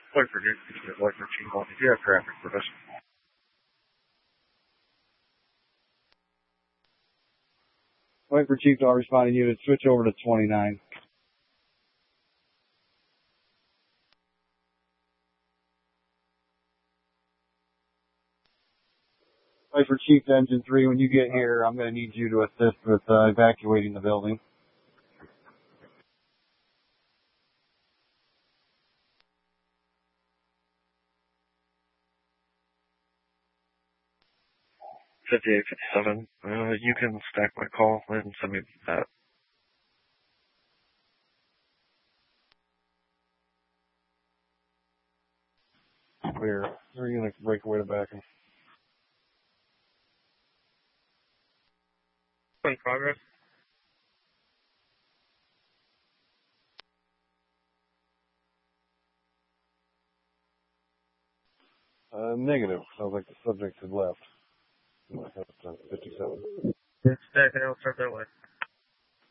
Wait for you. Wait for Chief. If you have traffic for us. Wait for Chief to responding unit. Switch over to 29. Wait for Chief to Engine 3. When you get here, I'm going to need you to assist with evacuating the building. $58, $57. You can stack my call and send me that. Clear. We're going to break away to back him. In progress. Negative. Sounds like the subject had left. 57. Stack it out, start that way.